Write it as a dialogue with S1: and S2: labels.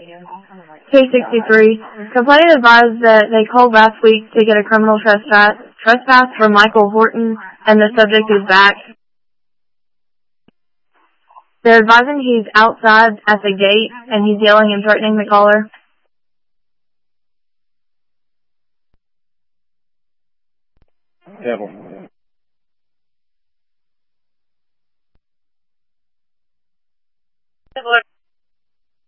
S1: K63. Complainant advised that they called last week to get a criminal trespass from Michael Horton, and the subject is back. They're advising he's outside at the gate, and he's yelling and threatening the caller.
S2: Devil.